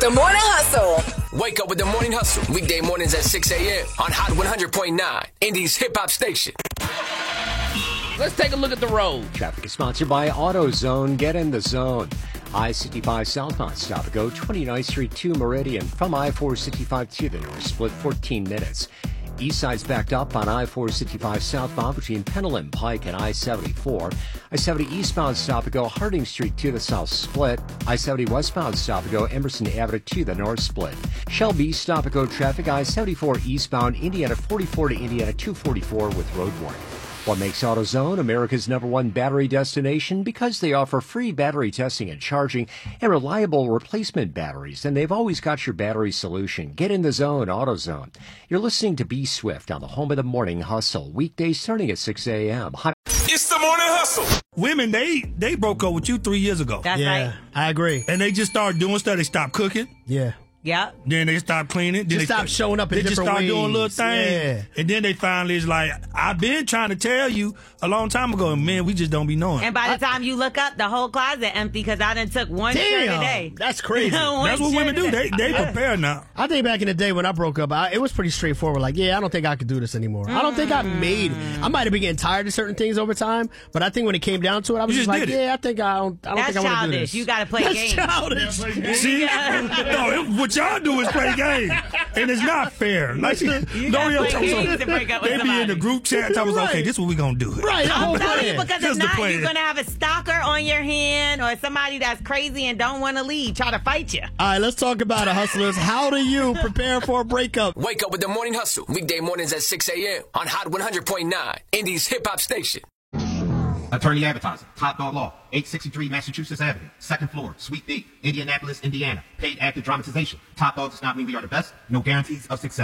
the Morning Hustle. Wake up with the Morning Hustle. Weekday mornings at 6 a.m. on Hot 100.9, Indy's hip-hop station. Let's take a look at the road. Traffic is sponsored by AutoZone. Get in the zone. I-65 southbound, stop and go 29th Street to Meridian. From I-465 to the north, split 14 minutes. East side's backed up on I-465 southbound between Pendleton Pike and I-74. I-70 eastbound stop and go Harding Street to the south, split. I-70 westbound stop and go Emerson Avenue to the north, split. Shelby stop and go traffic I-74 eastbound Indiana 44 to Indiana 244 with road warning. What makes AutoZone America's #1 battery destination? Because they offer free battery testing and charging and reliable replacement batteries, and they've always got your battery solution. Get in the zone, AutoZone. You're listening to B Swift on the home of the Morning Hustle, weekdays starting at 6 a.m. It's the Morning Hustle. Women, they broke up with you 3 years ago. That's right. I agree. And they just started doing stuff. They stopped cooking. Yeah. Yep. Then they stopped cleaning. Then Just they stop showing up in They just different started doing ways. little things. Yeah. And then they finally is like, I've been trying to tell you a long time ago, and man, we just don't be knowing. And by the time you look up, the whole closet empty because I done took one shirt a day. That's crazy. That's what women do. They prepare now. I think back in the day when I broke up, it was pretty straightforward. Like, I don't think I could do this anymore. I don't think I made it. I might have been getting tired of certain things over time, but I think when it came down to it, I was just like, I think I don't think I want to do childish. this. You got to play games. That's childish. See? No, what y'all do is play games. And it's not fair. Like, gotta play games to break up with they be in the group chat. I was okay, this is what we going to do. Right. I'm telling you, because Just if the not, plan. you're going to have a stalker on your hand or somebody that's crazy and don't want to leave, try to fight you. All right, let's talk about it, hustlers. How do you prepare for a breakup? Wake up with the Morning Hustle. Weekday mornings at 6 a.m. on Hot 100.9, Indy's hip-hop station. Attorney Advertising, Top Dog Law, 863 Massachusetts Avenue, 2nd floor, Suite B, Indianapolis, Indiana. Paid active dramatization. Top Dog does not mean we are the best. No guarantees of success.